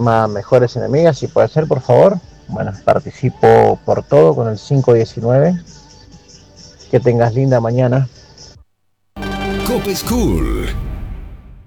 tema Mejores Enemigas, si puede ser, por favor. Bueno, participo por todo con el 519. Que tengas linda mañana. Cop School,